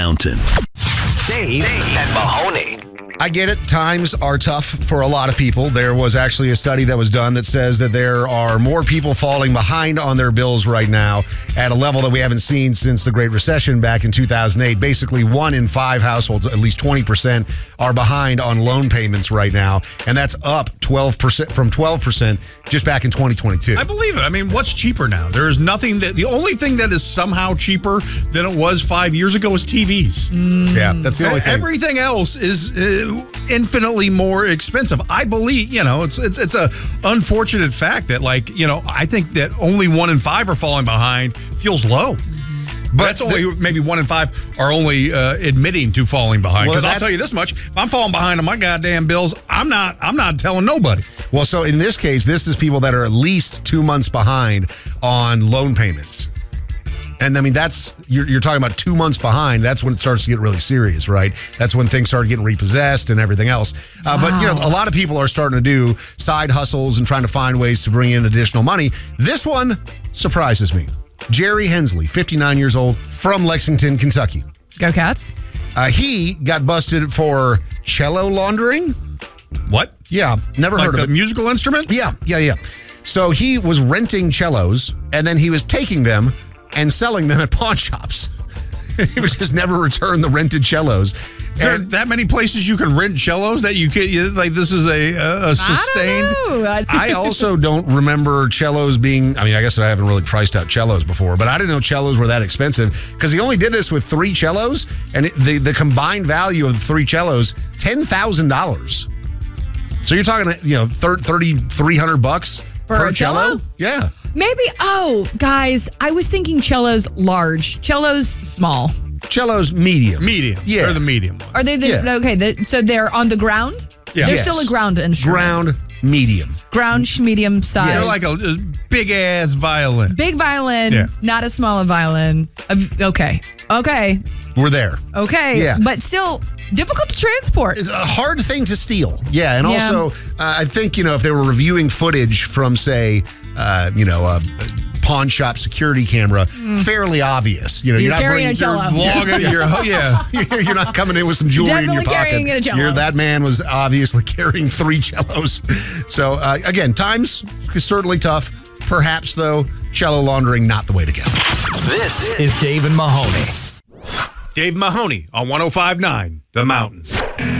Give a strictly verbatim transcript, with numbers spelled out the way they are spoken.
Mountain. Dave and Mahoney. I get it. Times are tough for a lot of people. There was actually a study that was done that says that there are more people falling behind on their bills right now at a level that we haven't seen since the Great Recession back in two thousand eight. Basically, one in five households, at least twenty percent, are behind on loan payments right now. And that's up twelve percent from twelve percent just back in twenty twenty-two. I believe it. I mean, what's cheaper now? There's nothing that, the only thing that is somehow cheaper than it was five years ago is T Vs. Mm. Yeah, that's the only thing. Everything else is uh, infinitely more expensive. I believe, you know, it's it's it's a unfortunate fact that, like, you know, I think that only one in five are falling behind feels low. But that's only the, maybe one in five are only uh, admitting to falling behind. Because well, I'll tell you this much: if I'm falling behind on my goddamn bills, I'm not. I'm not telling nobody. Well, so in this case, this is people that are at least two months behind on loan payments. And I mean, that's, you're, you're talking about two months behind. That's when it starts to get really serious, right? That's when things start getting repossessed and everything else. Uh, wow. But, you know, a lot of people are starting to do side hustles and trying to find ways to bring in additional money. This one surprises me. Jerry Hensley, fifty-nine years old, from Lexington, Kentucky. Go Cats. Uh, he got busted for cello laundering. What? Yeah, never like heard of the it. Musical instrument? Yeah, yeah, yeah. So he was renting cellos, and then he was taking them and selling them at pawn shops. He would just never return the rented cellos. Is there and that many places you can rent cellos that you can, like, this is a, a, a sustained? I don't know. I also don't remember cellos being, I mean, I guess I haven't really priced out cellos before, but I didn't know cellos were that expensive because he only did this with three cellos, and it, the, the combined value of the three cellos, ten thousand dollars. So you're talking, you know, thirty-three hundred bucks for per a cello? cello? Yeah. Maybe, oh, guys, I was thinking cellos large. Cellos small. Cellos medium. Medium. Yeah. They're the medium one. Are they the, Yeah. okay, the, so they're on the ground? Yeah. They're Yes. still a ground instrument. Ground medium. Ground, medium size. They're like a, a big-ass violin. Big violin, Yeah. not a small violin. Uh, Okay, okay, We're there. okay. Yeah. But still difficult to transport. It's a hard thing to steal. Yeah, and Yeah. also, uh, I think, you know, if they were reviewing footage from, say, uh, you know, a pawn shop security camera, mm. fairly obvious. You know, You're, you're not carrying bringing, a cello. Logging Yeah. your, yeah. You're not coming in with some jewelry in your Definitely pocket. carrying a cello. You're, that man was obviously carrying three cellos. So, uh, again, times is certainly tough. Perhaps, though, cello laundering, not the way to go. This is Dave and Mahoney. Dave Mahoney on one oh five point nine The Mountain.